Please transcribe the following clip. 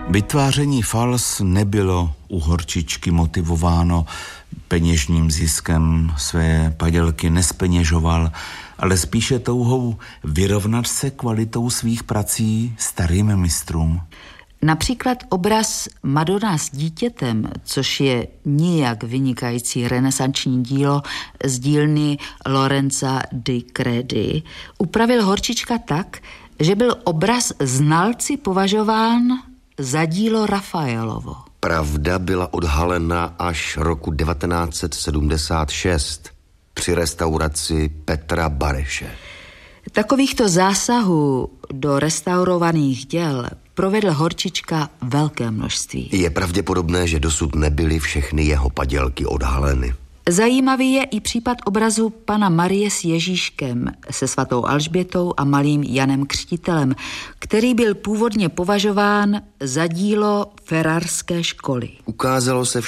Vytváření fals nebylo u Horčičky motivováno peněžním ziskem, své padělky nezpeněžoval, ale spíše touhou vyrovnat se kvalitou svých prací starým mistrům. Například obraz Madonna s dítětem, což je nijak vynikající renesanční dílo z dílny Lorenza di Credi, upravil Horčička tak, že byl obraz znalci považován za dílo Rafaelovo. Pravda byla odhalena až roku 1976 při restauraci Petra Bareše. Takovýchto zásahů do restaurovaných děl provedl Horčička velké množství. Je pravděpodobné, že dosud nebyly všechny jeho padělky odhaleny. Zajímavý je i případ obrazu Panna Marie s Ježíškem, se svatou Alžbětou a malým Janem Křtitelem, který byl původně považován za dílo ferrarské školy. Ukázalo se